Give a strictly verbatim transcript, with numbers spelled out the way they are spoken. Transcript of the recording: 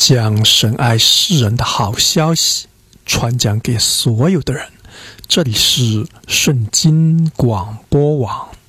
将神爱世人的好消息传讲给所有的人。这里是圣经广播网。